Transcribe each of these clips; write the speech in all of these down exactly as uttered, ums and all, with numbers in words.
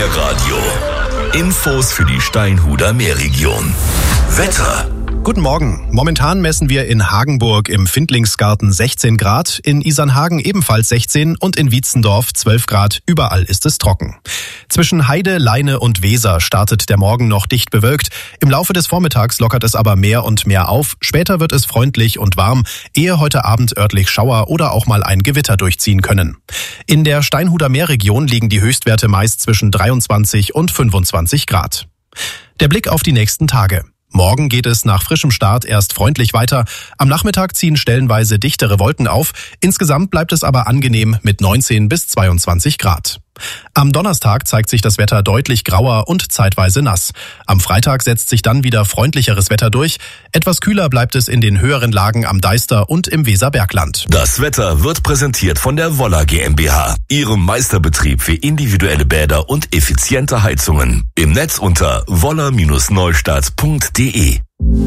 Meerradio. Infos für die Steinhuder Meerregion. Wetter. Guten Morgen. Momentan messen wir in Hagenburg im Findlingsgarten sechzehn Grad, in Isernhagen ebenfalls sechzehn und in Wietzendorf zwölf Grad. Überall ist es trocken. Zwischen Heide, Leine und Weser startet der Morgen noch dicht bewölkt. Im Laufe des Vormittags lockert es aber mehr und mehr auf. Später wird es freundlich und warm, ehe heute Abend örtlich Schauer oder auch mal ein Gewitter durchziehen können. In der Steinhuder Meerregion liegen die Höchstwerte meist zwischen dreiundzwanzig und fünfundzwanzig Grad. Der Blick auf die nächsten Tage. Morgen geht es nach frischem Start erst freundlich weiter. Am Nachmittag ziehen stellenweise dichtere Wolken auf. Insgesamt bleibt es aber angenehm mit neunzehn bis zweiundzwanzig Grad. Am Donnerstag zeigt sich das Wetter deutlich grauer und zeitweise nass. Am Freitag setzt sich dann wieder freundlicheres Wetter durch. Etwas kühler bleibt es in den höheren Lagen am Deister und im Weserbergland. Das Wetter wird präsentiert von der Woller GmbH, ihrem Meisterbetrieb für individuelle Bäder und effiziente Heizungen. Im Netz unter woller Neustadt punkt de.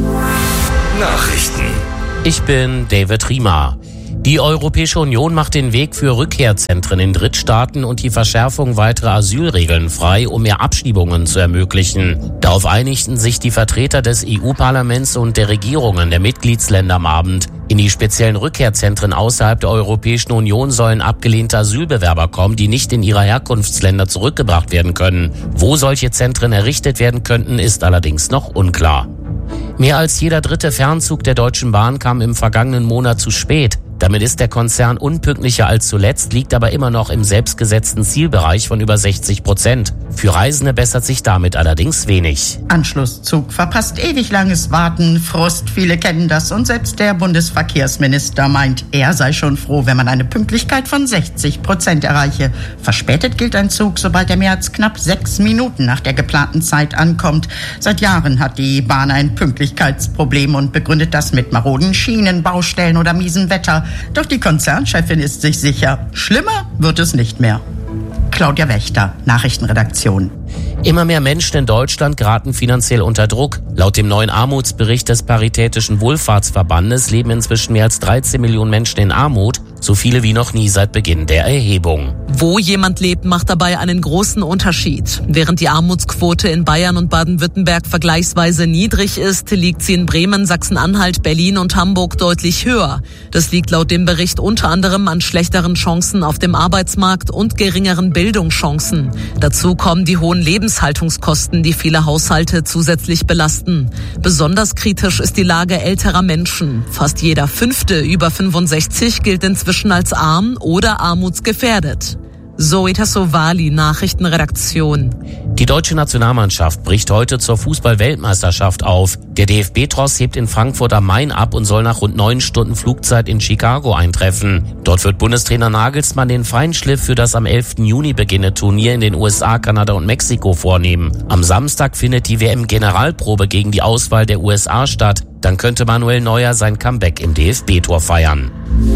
Nachrichten. Ich bin David Riemer. Die Europäische Union macht den Weg für Rückkehrzentren in Drittstaaten und die Verschärfung weiterer Asylregeln frei, um mehr Abschiebungen zu ermöglichen. Darauf einigten sich die Vertreter des E U-Parlaments und der Regierungen der Mitgliedsländer am Abend. In die speziellen Rückkehrzentren außerhalb der Europäischen Union sollen abgelehnte Asylbewerber kommen, die nicht in ihre Herkunftsländer zurückgebracht werden können. Wo solche Zentren errichtet werden könnten, ist allerdings noch unklar. Mehr als jeder dritte Fernzug der Deutschen Bahn kam im vergangenen Monat zu spät. Damit ist der Konzern unpünktlicher als zuletzt, liegt aber immer noch im selbstgesetzten Zielbereich von über sechzig Prozent. Für Reisende bessert sich damit allerdings wenig. Anschlusszug verpasst ewig langes Warten, Frust, viele kennen das und selbst der Bundesverkehrsminister meint, er sei schon froh, wenn man eine Pünktlichkeit von sechzig Prozent erreiche. Verspätet gilt ein Zug, sobald er mehr als knapp sechs Minuten nach der geplanten Zeit ankommt. Seit Jahren hat die Bahn ein Pünktlichkeitsproblem und begründet das mit maroden Schienen, Baustellen oder miesem Wetter. Doch die Konzernchefin ist sich sicher, schlimmer wird es nicht mehr. Claudia Wächter, Nachrichtenredaktion. Immer mehr Menschen in Deutschland geraten finanziell unter Druck. Laut dem neuen Armutsbericht des Paritätischen Wohlfahrtsverbandes leben inzwischen mehr als dreizehn Millionen Menschen in Armut, so viele wie noch nie seit Beginn der Erhebung. Wo jemand lebt, macht dabei einen großen Unterschied. Während die Armutsquote in Bayern und Baden-Württemberg vergleichsweise niedrig ist, liegt sie in Bremen, Sachsen-Anhalt, Berlin und Hamburg deutlich höher. Das liegt laut dem Bericht unter anderem an schlechteren Chancen auf dem Arbeitsmarkt und geringeren Bildungschancen. Dazu kommen die hohen Lebenshaltungskosten, die viele Haushalte zusätzlich belasten. Besonders kritisch ist die Lage älterer Menschen. Fast jeder Fünfte über fünfundsechzig gilt inzwischen als arm oder armutsgefährdet. Zoe Tassovali, Nachrichtenredaktion. Die deutsche Nationalmannschaft bricht heute zur Fußball-Weltmeisterschaft auf. Der D F B-Tross hebt in Frankfurt am Main ab und soll nach rund neun Stunden Flugzeit in Chicago eintreffen. Dort wird Bundestrainer Nagelsmann den Feinschliff für das am elften Juni beginnende Turnier in den U S A, Kanada und Mexiko vornehmen. Am Samstag findet die W M-Generalprobe gegen die Auswahl der U S A statt. Dann könnte Manuel Neuer sein Comeback im D F B-Tor feiern.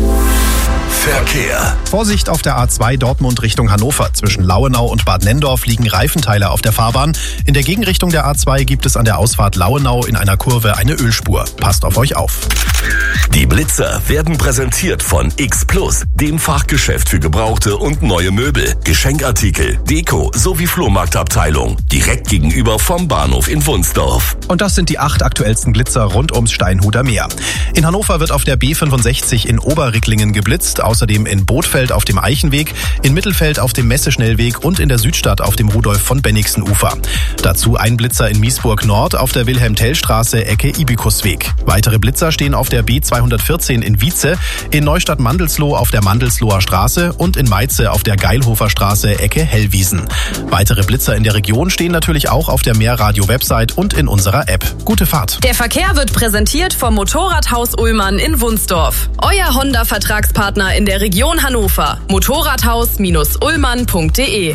Verkehr. Vorsicht auf der A zwei Dortmund Richtung Hannover. Zwischen Lauenau und Bad Nenndorf liegen Reifenteile auf der Fahrbahn. In der Gegenrichtung der A zwei gibt es an der Ausfahrt Lauenau in einer Kurve eine Ölspur. Passt auf euch auf. Die Blitzer werden präsentiert von X Plus, dem Fachgeschäft für gebrauchte und neue Möbel, Geschenkartikel, Deko sowie Flohmarktabteilung. Direkt gegenüber vom Bahnhof in Wunsdorf. Und das sind die acht aktuellsten Blitzer rund ums Steinhuder Meer. In Hannover wird auf der B fünfundsechzig in Oberricklingen geblitzt. Außerdem in Bothfeld auf dem Eichenweg, in Mittelfeld auf dem Messeschnellweg und in der Südstadt auf dem Rudolf von Bennigsen Ufer. Dazu ein Blitzer in Miesburg Nord auf der Wilhelm-Tell-Straße Ecke Ibikusweg. Weitere Blitzer stehen auf der B zweihundertvierzehn in Wietze, in Neustadt-Mandelsloh auf der Mandelsloher Straße und in Meize auf der Geilhofer Straße Ecke Hellwiesen. Weitere Blitzer in der Region stehen natürlich auch auf der Meerradio-Website und in unserer App. Gute Fahrt. Der Verkehr wird präsentiert vom Motorradhaus Ullmann in Wunsdorf. Euer Honda-Vertragspartner in der Region Hannover. Motorradhaus Ullmann punkt de.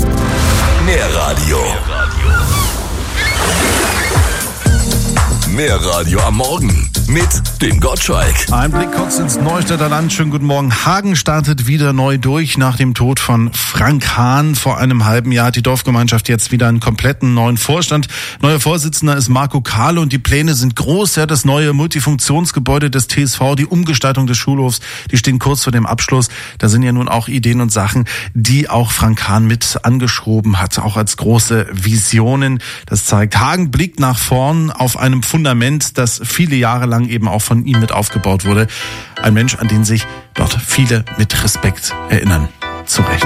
Meerradio. Meerradio am Morgen. mit dem Gottschalk. Ein Blick kurz ins Neustädter Land. Schönen guten Morgen. Hagen startet wieder neu durch nach dem Tod von Frank Hahn. Vor einem halben Jahr hat die Dorfgemeinschaft jetzt wieder einen kompletten neuen Vorstand. Neuer Vorsitzender ist Marco Kahle und die Pläne sind groß. Ja, das neue Multifunktionsgebäude des T S V, die Umgestaltung des Schulhofs, die stehen kurz vor dem Abschluss. Da sind ja nun auch Ideen und Sachen, die auch Frank Hahn mit angeschoben hat, auch als große Visionen. Das zeigt, Hagen blickt nach vorn auf einem Fundament, das viele Jahre lang eben auch von ihm mit aufgebaut wurde. Ein Mensch, an den sich dort viele mit Respekt erinnern. Zu Recht.